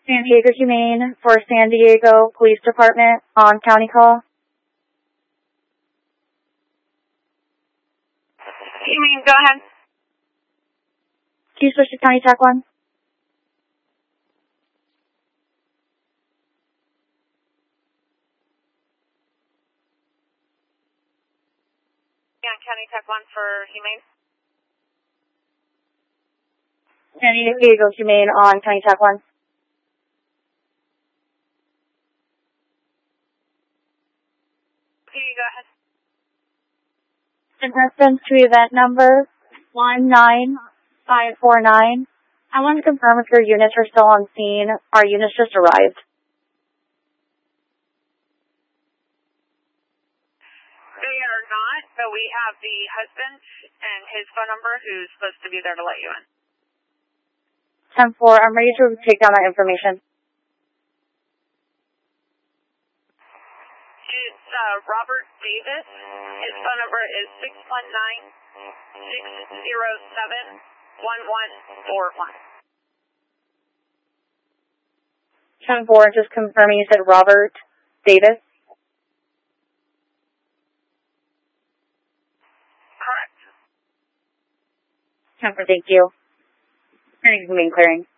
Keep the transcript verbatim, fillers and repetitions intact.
San Diego Humane for San Diego Police Department on county call. Humane, go ahead. Can you switch to county tac one? Yeah, county tac one for Humane. San Diego Humane on county tac one. Okay, go ahead. In reference to event number one nine five four nine, I want to confirm if your units are still on scene. Our units just arrived. They are not, but we have the husband and his phone number who's supposed to be there to let you in. ten four, I'm ready to take down that information. It's uh, Robert Davis. His phone number is six one nine, six zero seven, one one four one. ten four, just confirming you said Robert Davis. Correct. ten four, thank you. Hearing Humane clearing.